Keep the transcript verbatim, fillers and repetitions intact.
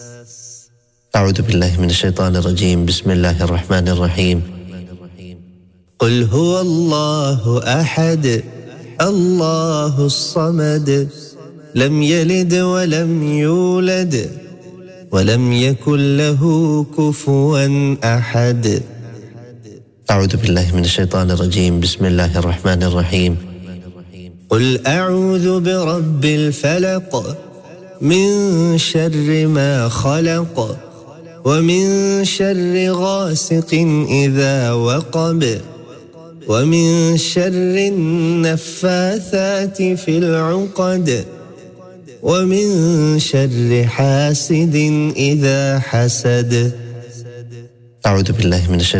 أعوذ بالله من الشيطان الرجيم. بسم الله الرحمن الرحيم. قل هو الله أحد الله الصمد لم يلد ولم يولد ولم يكن له كفوا أحد. أعوذ بالله من الشيطان الرجيم. بسم الله الرحمن الرحيم. قل أعوذ برب الفلق من شر ما خلق ومن شر غاسق إذا وقب ومن شر النفاثات في العقد ومن شر حاسد إذا حسد. أعوذ بالله من الشيطان